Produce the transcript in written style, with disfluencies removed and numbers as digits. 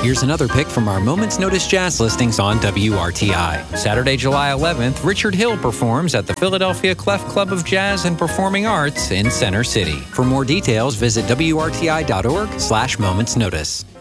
Here's another pick from our Moments Notice jazz listings on WRTI. Saturday, July 11th, Richard Hill performs at the Philadelphia Clef Club of Jazz and Performing Arts in Center City. For more details, visit WRTI.org/Moments Notice.